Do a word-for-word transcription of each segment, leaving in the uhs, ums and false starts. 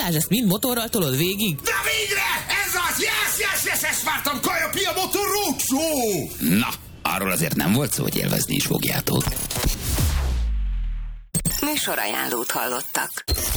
Balázs, ezt mind motorral tolod végig? De végre! Ez az! Yes, yes, yes, ezt vártam! Kaja Pia Motor Roadshow! Na, arról azért nem volt szó, hogy élvezni is fogjátok. Műsorajánlót hallottak.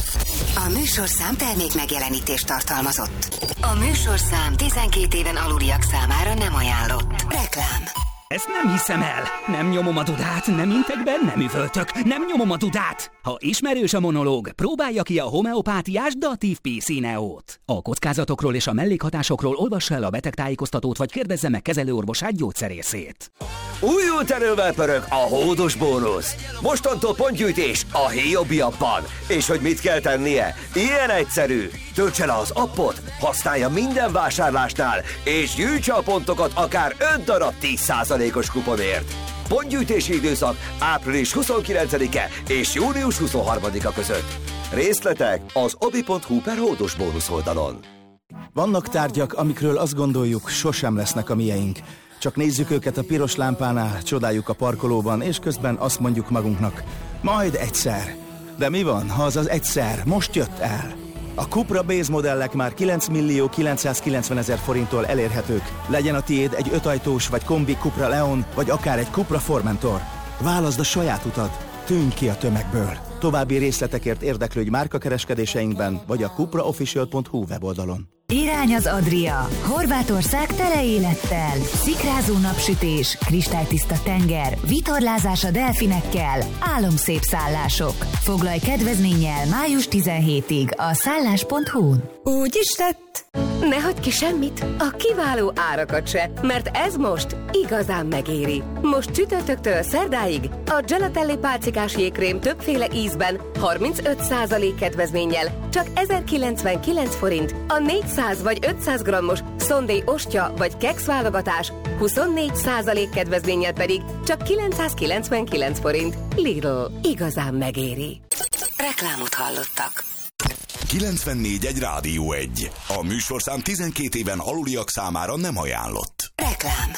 A műsorszám termék megjelenítést tartalmazott. A műsorszám tizenkét éven aluliak számára nem ajánlott. Reklám. Ezt nem hiszem el. Nem nyomom a dudát, nem intek be, nem üvöltök, nem nyomom a dudát. Ha ismerős a monológ, próbálja ki a homeopátiás Datív P C Neót. A kockázatokról és a mellékhatásokról olvassa el a betegtájékoztatót, vagy kérdezze meg kezelőorvosát, gyógyszerészét. Újult erővel pörög a hódos bónusz. Mostantól pontgyűjtés a Hiobi appban. És hogy mit kell tennie? Ilyen egyszerű. Töltse le az appot, használja minden vásárlásnál, és gyűjtse a pontokat akár öt darab tíz százalékos kuponért. Pontgyűjtési időszak április huszonkilencedike és június huszonharmadika között. Részletek az obi pont hu per hódos bónusz oldalon. Vannak tárgyak, amikről azt gondoljuk, sosem lesznek a mieink. Csak nézzük őket a piros lámpánál, csodáljuk a parkolóban, és közben azt mondjuk magunknak, majd egyszer. De mi van, ha az az egyszer most jött el? A Cupra Base modellek már kilenc millió kilencszázkilencvenezer forinttól elérhetők. Legyen a tiéd egy ötajtós vagy kombi Cupra Leon, vagy akár egy Cupra Formentor. Válaszd a saját utat, tűnj ki a tömegből. További részletekért érdeklődj márkakereskedéseinkben, vagy a cupraofficial pont hu weboldalon. Irány az Adria. Horvátország tele élettel. Szikrázó napsütés, kristálytiszta tenger, vitorlázás a delfinekkel, álomszép szállások. Foglalj kedvezménnyel május tizenhetedikéig a szállás pont hu-n. Úgy is tett. Ne hagyd ki semmit, a kiváló árakat se, mert ez most igazán megéri. Most csütörtöktől szerdáig a Gelatelli pálcikás jégkrém többféle ízben harmincöt százalék kedvezménnyel csak ezerkilencvenkilenc forint, a négyszáz vagy ötszáz grammos Sunday ostya vagy keksz válogatás huszonnégy százalék kedvezménnyel pedig csak kilencszázkilencvenkilenc forint. Lidl, igazán megéri. Reklámot hallottak. kilencvennégy egy Rádió egy. A műsorszám tizenkét éven aluliak számára nem ajánlott. Reklám.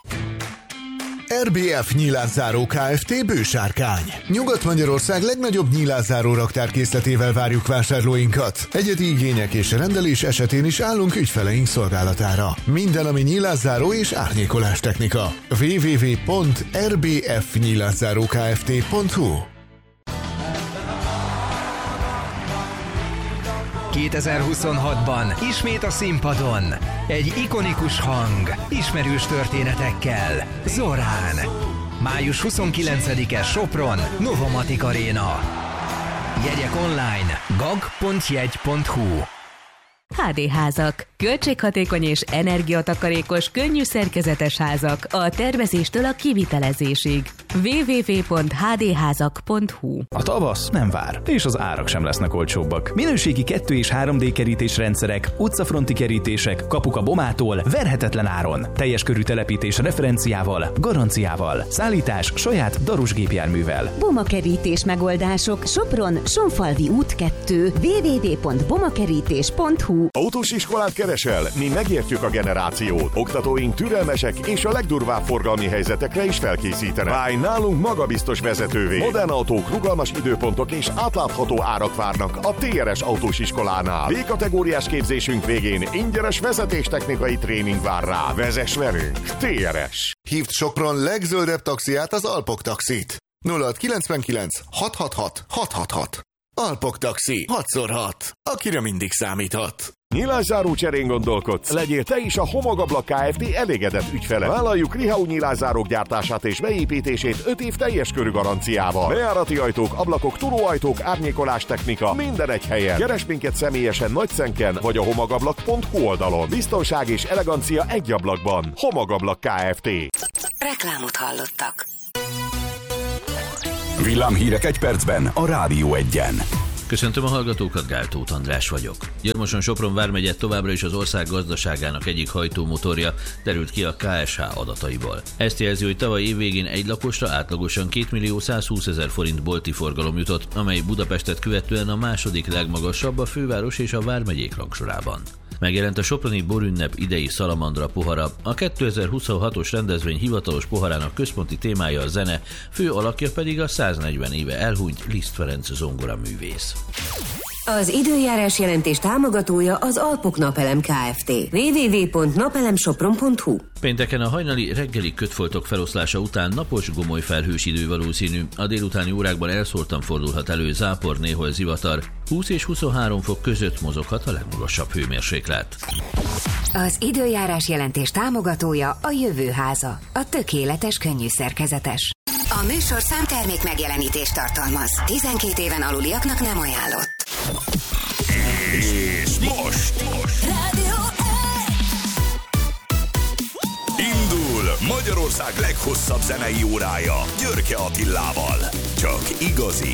er bé ef Nyílászáró Kft. Bősárkány. Nyugat-Magyarország legnagyobb nyílászáró raktárkészletével várjuk vásárlóinkat. Egyedi igények és rendelés esetén is állunk ügyfeleink szolgálatára. Minden, ami nyílászáró és árnyékolás technika. double-u double-u double-u pont er bé ef nyílászáró kft pont hu. kétezer-huszonhatban ismét a színpadon. Egy ikonikus hang, ismerős történetekkel. Zorán. május huszonkilencedike Sopron, Novomatic Arena. Jegyek online gag pont jegy pont hu. há dé házak. Költséghatékony és energiatakarékos, könnyű szerkezetes házak a tervezéstől a kivitelezésig. double-u double-u double-u pont há dé házak pont hu. A tavasz nem vár, és az árak sem lesznek olcsóbbak. Minőségi kettő és három dé kerítésrendszerek, utcafronti kerítések, kapuk a Bomától, verhetetlen áron. Teljes körű telepítés referenciával, garanciával. Szállítás saját Darus gépjárművel. Boma kerítés megoldások. Sopron, Sonfalvi út kettő. double-u double-u double-u pont bomakerítés pont hu. Autós iskolát keresel? Mi megértjük a generációt. Oktatóink türelmesek és a legdurvább forgalmi helyzetekre is felkészítenek. Válj nálunk magabiztos vezetővé. Modern autók, rugalmas időpontok és átlátható árak várnak a té er es autós iskolánál. B-kategóriás képzésünk végén ingyenes vezetéstechnikai tréning vár rá. Vezess velünk! té er es. Hívd Sopron legzöldebb taxiát, az Alpok Taxit. nulla hat kilencvenkilenc hat hat hat hat hat hat. Alpok Taxi. hat szor hat. Akire mindig számíthat. Nyílászáró cserén gondolkodsz? Legyél te is a Homogablak Kft. Elégedett ügyfele. Vállaljuk Rihau nyílászárók gyártását és beépítését öt év teljes körű garanciával. Bejárati ajtók, ablakok, turóajtók, árnyékolás technika, minden egy helyen. Keresd minket személyesen Nagyszenken vagy a homogablak pont hu oldalon. Biztonság és elegancia egy ablakban. Homogablak Kft. Reklámot hallottak. Villámhírek egy percben a Rádió egyen. Köszöntöm a hallgatókat, Gál Tóth András vagyok. Gyarmoson-Sopron vármegye továbbra is az ország gazdaságának egyik hajtómotorja, derült ki a ká es há adataiból. Ezt jelzi, hogy tavaly évvégén egy lakosra átlagosan két millió százhúszezer forint bolti forgalom jutott, amely Budapestet követően a második legmagasabb a főváros és a vármegyék rangsorában. Megjelent a soproni borünnep idei szalamandra pohara. A kétezer-huszonhatos rendezvény hivatalos poharának központi témája a zene, fő alakja pedig a száznegyven éve elhunyt Liszt Ferenc zongoraművész. Az időjárás jelentés támogatója az Alpok Napelem Kft. double-u double-u double-u pont napelemsopron pont hu. Pénteken a hajnali reggeli kötfoltok feloszlása után napos, gomoly felhős idő valószínű. A délutáni órákban elszórtan fordulhat elő zápor, néhol zivatar. húsz és huszonhárom fok között mozoghat a legmagasabb hőmérséklet. Az időjárás jelentés támogatója a Jövőháza, a tökéletes könnyű szerkezetes. A műsor számtermék megjelenítést tartalmaz. tizenkét éven aluliaknak nem ajánlott. És most indul Magyarország leghosszabb zenei órája Györke Attilával. Csak igazi